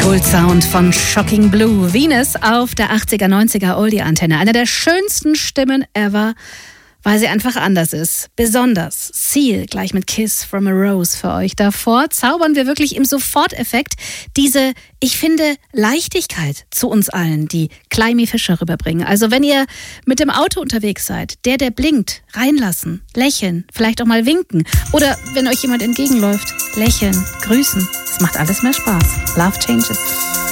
Gold Sound von Shocking Blue. Venus auf der 80er, 90er Oldie-Antenne. Eine der schönsten Stimmen ever, weil sie einfach anders ist. Besonders. Seal, gleich mit Kiss from a Rose für euch. Davor zaubern wir wirklich im Soforteffekt diese, ich finde, Leichtigkeit zu uns allen, die Climie Fischer rüberbringen. Also wenn ihr mit dem Auto unterwegs seid, der blinkt, reinlassen, lächeln, vielleicht auch mal winken. Oder wenn euch jemand entgegenläuft, lächeln, grüßen. Es macht alles mehr Spaß. Love changes.